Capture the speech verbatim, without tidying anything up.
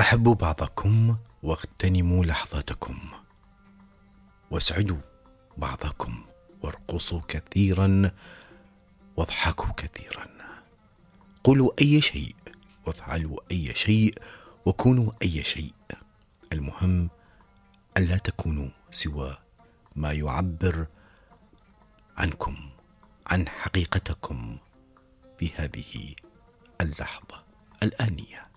أحبوا بعضكم واغتنموا لحظتكم، واسعدوا بعضكم وارقصوا كثيرا واضحكوا كثيرا. قولوا أي شيء وافعلوا أي شيء وكونوا أي شيء، المهم ألا تكونوا سوى ما يعبر عنكم، عن حقيقتكم في هذه اللحظة الآنية.